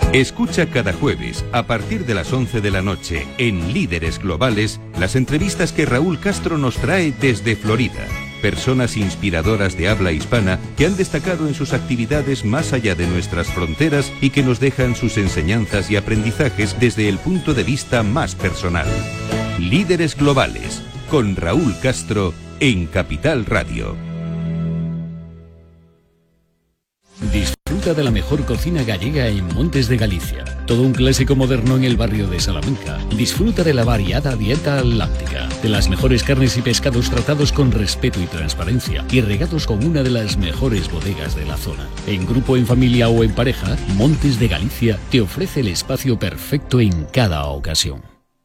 Escucha cada jueves, a partir de las 11 de la noche, en Líderes Globales, las entrevistas que Raúl Castro nos trae desde Florida. Personas inspiradoras de habla hispana que han destacado en sus actividades más allá de nuestras fronteras y que nos dejan sus enseñanzas y aprendizajes desde el punto de vista más personal. Líderes Globales, con Raúl Castro, en Capital Radio. Disfruta de la mejor cocina gallega en Montes de Galicia. Todo un clásico moderno en el barrio de Salamanca. Disfruta de la variada dieta atlántica, de las mejores carnes y pescados tratados con respeto y transparencia y regados con una de las mejores bodegas de la zona. En grupo, en familia o en pareja, Montes de Galicia te ofrece el espacio perfecto en cada ocasión.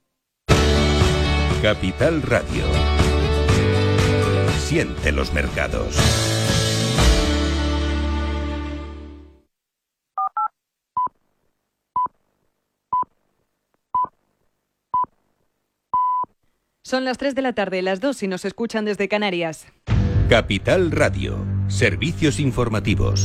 Capital Radio. Siente los mercados. Son las 3 de la tarde, las 2 si nos escuchan desde Canarias. Capital Radio. Servicios informativos.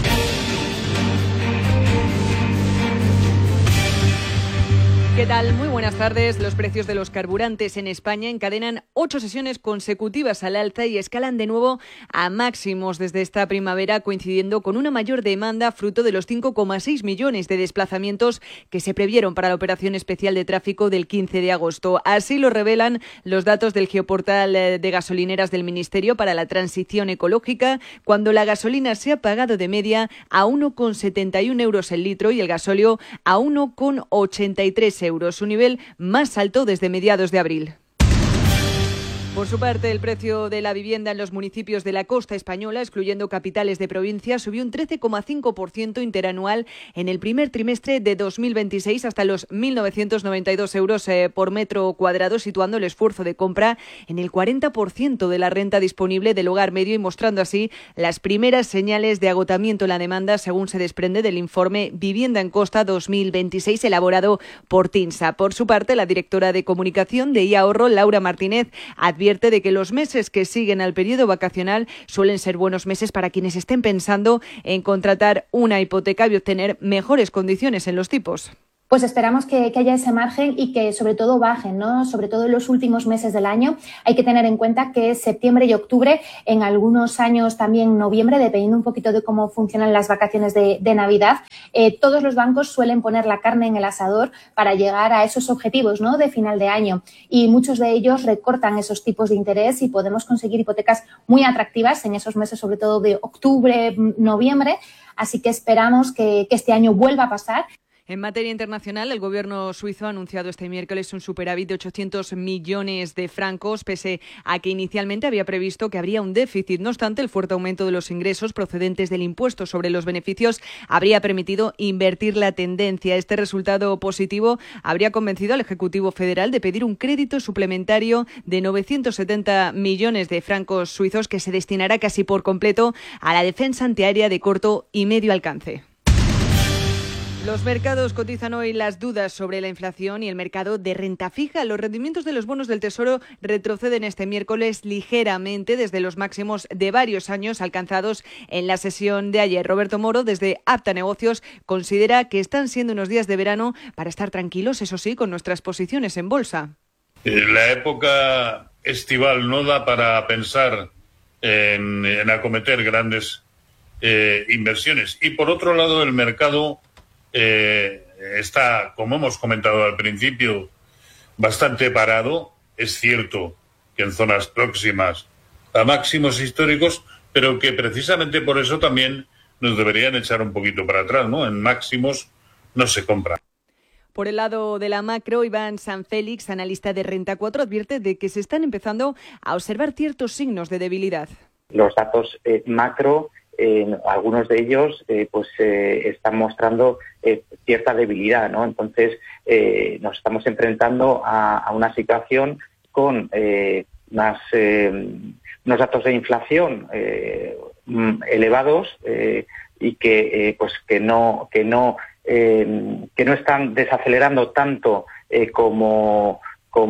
¿Qué tal? Muy buenas tardes. Los precios de los carburantes en España encadenan 8 sesiones consecutivas al alza y escalan de nuevo a máximos desde esta primavera, coincidiendo con una mayor demanda fruto de los 5,6 millones de desplazamientos que se previeron para la operación especial de tráfico del 15 de agosto. Así lo revelan los datos del geoportal de gasolineras del Ministerio para la Transición Ecológica, cuando la gasolina se ha pagado de media a 1,71 euros el litro y el gasóleo a 1,83 euros, su nivel más alto desde mediados de abril. Por su parte, el precio de la vivienda en los municipios de la costa española, excluyendo capitales de provincia, subió un 13,5% interanual en el primer trimestre de 2026 hasta los 1.992 euros por metro cuadrado, situando el esfuerzo de compra en el 40% de la renta disponible del hogar medio y mostrando así las primeras señales de agotamiento en la demanda, según se desprende del informe Vivienda en Costa 2026 elaborado por TINSA. Por su parte, la directora de comunicación de IAhorro, Laura Martínez, advierte de que los meses que siguen al periodo vacacional suelen ser buenos meses para quienes estén pensando en contratar una hipoteca y obtener mejores condiciones en los tipos. Pues esperamos que haya ese margen y que sobre todo bajen, ¿no? Sobre todo en los últimos meses del año. Hay que tener en cuenta que septiembre y octubre, en algunos años también noviembre, dependiendo un poquito de cómo funcionan las vacaciones de Navidad, todos los bancos suelen poner la carne en el asador para llegar a esos objetivos, ¿no?, de final de año. Y muchos de ellos recortan esos tipos de interés y podemos conseguir hipotecas muy atractivas en esos meses, sobre todo de octubre, noviembre. Así que esperamos que este año vuelva a pasar. En materia internacional, el gobierno suizo ha anunciado este miércoles un superávit de 800 millones de francos, pese a que inicialmente había previsto que habría un déficit. No obstante, el fuerte aumento de los ingresos procedentes del impuesto sobre los beneficios habría permitido invertir la tendencia. Este resultado positivo habría convencido al Ejecutivo Federal de pedir un crédito suplementario de 970 millones de francos suizos que se destinará casi por completo a la defensa antiaérea de corto y medio alcance. Los mercados cotizan hoy las dudas sobre la inflación y el mercado de renta fija. Los rendimientos de los bonos del Tesoro retroceden este miércoles ligeramente desde los máximos de varios años alcanzados en la sesión de ayer. Roberto Moro, desde Apta Negocios, considera que están siendo unos días de verano para estar tranquilos, eso sí, con nuestras posiciones en bolsa. La época estival no da para pensar en acometer grandes inversiones. Y por otro lado, el mercado está, como hemos comentado al principio, bastante parado. Es cierto que en zonas próximas a máximos históricos, pero que precisamente por eso también nos deberían echar un poquito para atrás, ¿no? En máximos no se compra. Por el lado de la macro, Iván Sanfélix, analista de Renta 4, advierte de que se están empezando a observar ciertos signos de debilidad. Los datos macro, algunos de ellos están mostrando cierta debilidad, ¿no? Entonces nos estamos enfrentando a una situación con unos datos de inflación elevados y que no están desacelerando tanto como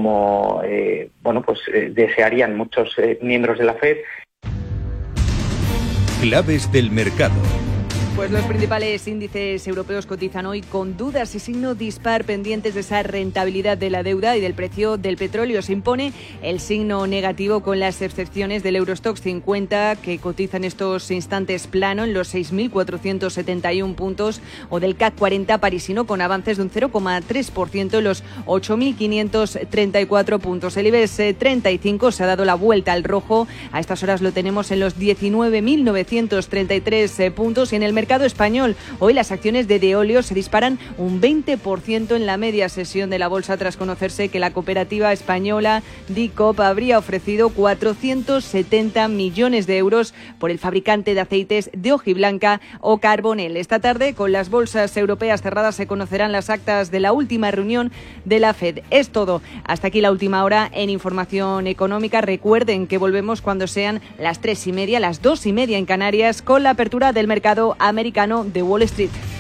desearían muchos miembros de la FED. Claves del mercado. Pues los principales índices europeos cotizan hoy con dudas y signo dispar pendientes de esa rentabilidad de la deuda y del precio del petróleo. Se impone el signo negativo con las excepciones del Eurostoxx 50, que cotiza en estos instantes plano en los 6.471 puntos, o del CAC 40 parisino con avances de un 0,3% en los 8.534 puntos. El IBEX 35 se ha dado la vuelta al rojo. A estas horas lo tenemos en los 19.933 puntos. Y en el mercado español, hoy las acciones de Deolio se disparan un 20% en la media sesión de la bolsa, tras conocerse que la cooperativa española DICOP habría ofrecido 470 millones de euros por el fabricante de aceites de hojiblanca o Carbonell. Esta tarde, con las bolsas europeas cerradas, se conocerán las actas de la última reunión de la FED. Es todo. Hasta aquí la última hora en Información Económica. Recuerden que volvemos cuando sean las 3:30, las 2:30 en Canarias, con la apertura del mercado americano de Wall Street.